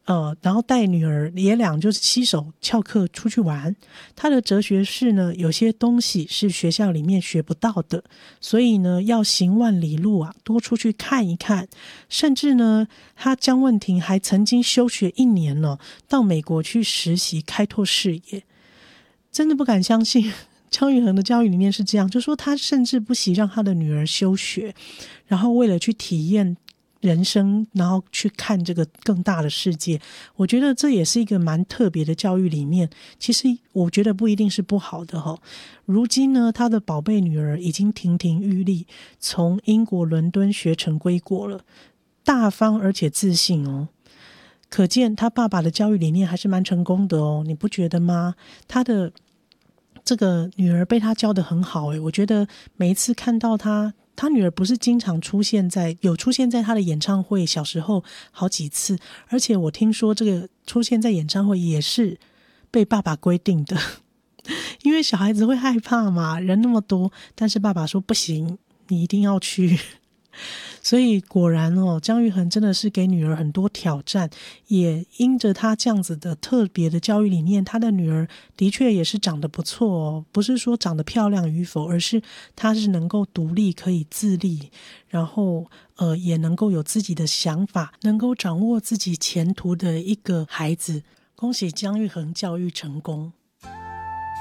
然后带女儿爷俩就是携手翘课出去玩。他的哲学是呢，有些东西是学校里面学不到的，所以呢要行万里路啊，多出去看一看。甚至呢，他江问婷还曾经休学1年呢，到美国去实习开拓视野。真的不敢相信江育恒的教育理念是这样，就说他甚至不惜让他的女儿休学，然后为了去体验人生，然后去看这个更大的世界。我觉得这也是一个蛮特别的教育理念，其实我觉得不一定是不好的齁。如今呢，他的宝贝女儿已经亭亭玉立，从英国伦敦学成归国了，大方而且自信哦。可见他爸爸的教育理念还是蛮成功的哦，你不觉得吗？他的这个女儿被他教得很好我觉得每一次看到他女儿不是经常出现在他的演唱会，小时候好几次，而且我听说这个出现在演唱会也是被爸爸规定的因为小孩子会害怕嘛，人那么多，但是爸爸说不行，你一定要去所以果然江育恒真的是给女儿很多挑战，也因着他这样子的特别的教育理念，他的女儿的确也是长得不错不是说长得漂亮与否，而是她是能够独立可以自立，然后也能够有自己的想法，能够掌握自己前途的一个孩子。恭喜江育恒教育成功。